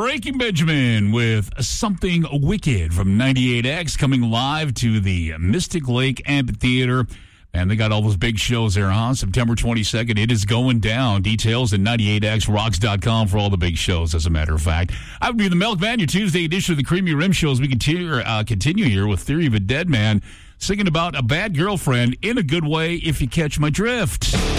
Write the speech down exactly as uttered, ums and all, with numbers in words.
Breaking Benjamin with Something Wicked from ninety-eight X coming live to the Mystic Lake Amphitheater. And they got all those big shows there, huh? September twenty-second, it is going down. Details at ninety-eight x rocks dot com for all the big shows, as a matter of fact. I would be the Milkman, your Tuesday edition of the Creamy Rim Show as we continue, uh, continue here with Theory of a Dead Man, singing about a bad girlfriend in a good way, if you catch my drift.